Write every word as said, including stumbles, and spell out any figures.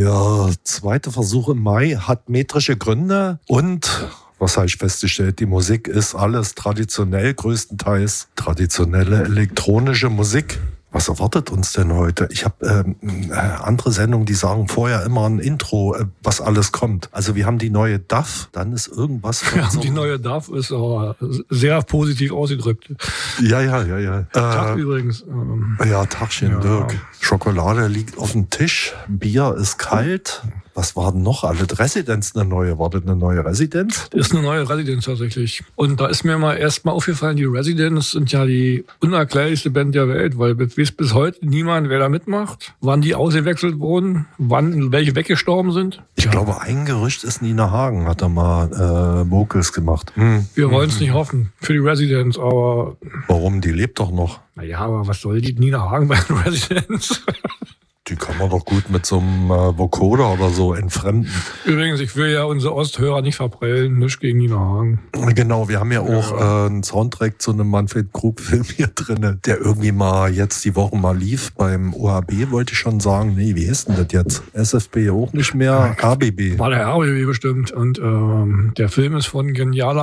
Der zweite Versuch im Mai hat metrische Gründe und, was habe ich festgestellt, die Musik ist alles traditionell, größtenteils traditionelle elektronische Musik. Was erwartet uns denn heute? Ich habe ähm, äh, andere Sendungen, die sagen vorher immer ein Intro, äh, was alles kommt. Also wir haben die neue D A F, dann ist irgendwas von Ja, so die neue D A F ist aber sehr positiv ausgedrückt. Ja, ja, ja, ja. Tag Äh, übrigens. Ähm, ja, Tagchen, ja. Dirk. Schokolade liegt auf dem Tisch, Bier ist kalt. Was war denn noch alles? Residenz eine neue. War das eine neue Residenz? Ist eine neue Residenz tatsächlich. Und da ist mir mal erst mal aufgefallen, die Residenz sind ja die unerklärlichste Band der Welt, weil bis, bis heute niemand, wer da mitmacht, wann die ausgewechselt wurden, wann welche weggestorben sind. Ich ja. glaube, ein Gerücht ist Nina Hagen, hat er mal äh, Vocals gemacht. Hm. Wir wollen es nicht hoffen für die Residenz, aber... Warum? Die lebt doch noch. Naja, aber was soll die Nina Hagen bei der Residenz? Die kann man doch gut mit so einem äh, Vocoder oder so entfremden. Übrigens, ich will ja unsere Osthörer nicht verprellen, nichts gegen Nina Hagen. Genau, wir haben ja auch Ja. äh, einen Soundtrack zu einem Manfred-Krug-Film hier drin, der irgendwie mal jetzt die Woche mal lief. Beim O H B wollte ich schon sagen, nee, wie ist denn das jetzt? S F B auch nicht mehr, A B B. War der R B B bestimmt. Und ähm, der Film ist von genialer